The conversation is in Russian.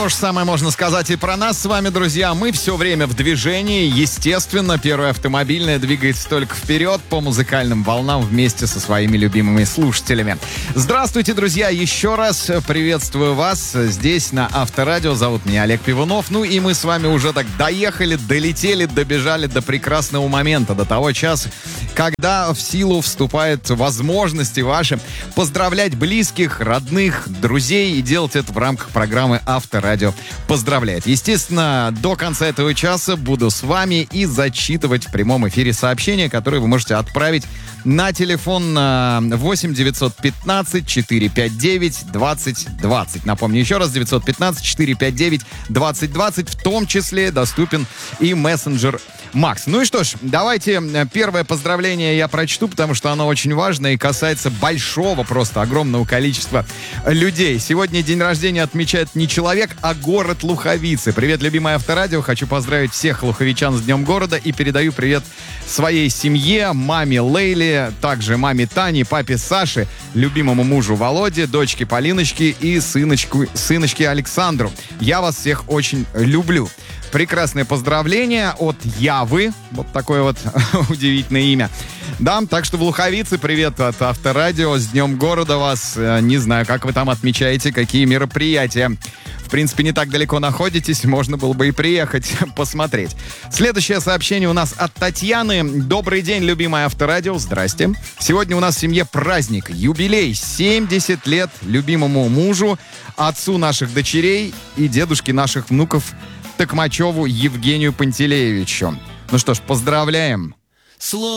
То же самое можно сказать и про нас с вами, друзья. Мы все время в движении. Естественно, Первая автомобильная двигается только вперед по музыкальным волнам вместе со своими любимыми слушателями. Здравствуйте, друзья. Еще раз приветствую вас здесь на Авторадио. Зовут меня Олег Пивунов. Ну и мы с вами уже так доехали, долетели, добежали до прекрасного момента, до того часа, когда в силу вступают возможности ваши поздравлять близких, родных, друзей и делать это в рамках программы «Авторадио поздравляет». Естественно, до конца этого часа буду с вами и зачитывать в прямом эфире сообщения, которые вы можете отправить на телефон 8 915 459 2020. Напомню еще раз, 915 459 2020. В том числе доступен и мессенджер Макс. Ну и что ж, давайте первое поздравление я прочту, потому что оно очень важно и касается большого, просто огромного количества людей. Сегодня день рождения отмечает не человек, а город Луховицы. Привет, любимое Авторадио. Хочу поздравить всех луховичан с Днем города и передаю привет своей семье, маме Лейле, также маме Тане, папе Саше, любимому мужу Володе, дочке Полиночке и сыночке Александру. Я вас всех очень люблю. Прекрасное поздравление от Явы. Вот такое вот удивительное имя. Да, так что в Луховице привет от Авторадио. С Днем города вас. Не знаю, как вы там отмечаете, какие мероприятия. В принципе, не так далеко находитесь, можно было бы и приехать посмотреть. Следующее сообщение у нас от Татьяны. Добрый день, любимое Авторадио. Здрасте. Сегодня у нас в семье праздник, юбилей. 70 лет любимому мужу, отцу наших дочерей и дедушке наших внуков Токмачеву Евгению Пантелеевичу. Ну что ж, поздравляем.